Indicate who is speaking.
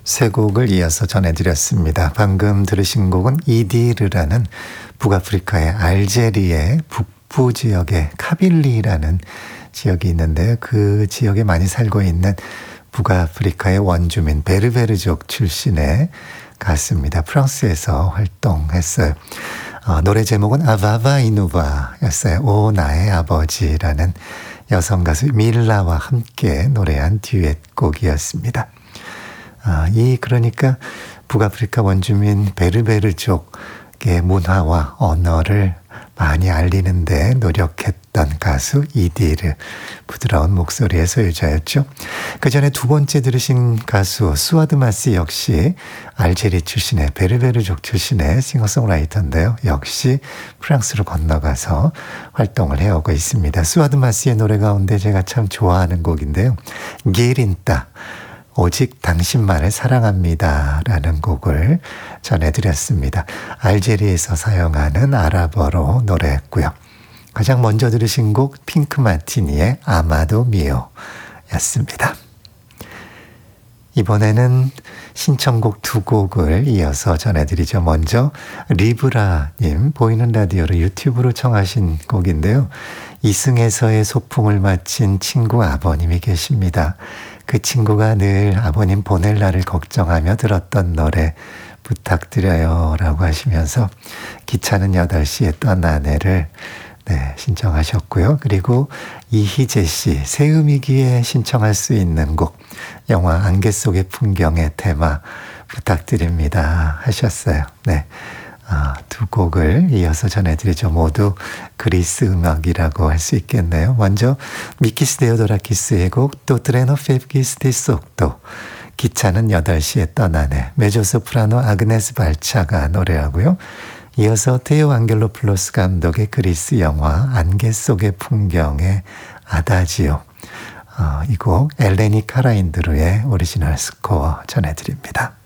Speaker 1: 세 곡을 이어서 전해드렸습니다. 방금 들으신 곡은 이디르라는 북아프리카의 알제리의 북부 지역의 카빌리라는 지역이 있는데요. 그 지역에 많이 살고 있는 북아프리카의 원주민 베르베르족 출신의 가수입니다. 프랑스에서 활동했어요. 노래 제목은 아바바 이누바였어요. 오 나의 아버지라는 여성 가수 밀라와 함께 노래한 듀엣곡이었습니다. 그러니까 북아프리카 원주민 베르베르족의 문화와 언어를 많이 알리는데 노력했던 가수 이디르, 부드러운 목소리의 소유자였죠. 그 전에 두 번째 들으신 가수 수아드 마시 역시 알제리 출신의 베르베르족 출신의 싱어송라이터인데요. 역시 프랑스로 건너가서 활동을 해오고 있습니다. 수아드 마시의 노래 가운데 제가 참 좋아하는 곡인데요. 기린따, 오직 당신만을 사랑합니다 라는 곡을 전해드렸습니다. 알제리에서 사용하는 아랍어로 노래했고요. 가장 먼저 들으신 곡 핑크 마티니의 아마도 미오 였습니다. 이번에는 신청곡 두 곡을 이어서 전해드리죠. 먼저 리브라님, 보이는 라디오로 유튜브로 청하신 곡인데요. 이승에서의 소풍을 마친 친구 아버님이 계십니다. 그 친구가 늘 아버님 보낼 날을 걱정하며 들었던 노래 부탁드려요 라고 하시면서 기차는 8시에 떤 아내를 신청하셨고요. 그리고 이희재 씨, 새음이기에 신청할 수 있는 곡, 영화 안개 속의 풍경의 테마 부탁드립니다 하셨어요. 두 곡을 이어서 전해드리죠. 모두 그리스 음악이라고 할 수 있겠네요. 먼저 미키스 데오도라키스의 곡 또 트레노 페브기스티 속도, 기차는 8시에 떠나네, 메조소프라노 아그네스 발차가 노래하고요. 이어서 테오 안겔로플로스 감독의 그리스 영화 안개 속의 풍경의 아다지오, 이 곡 엘레니 카라인드루의 오리지널 스코어 전해드립니다.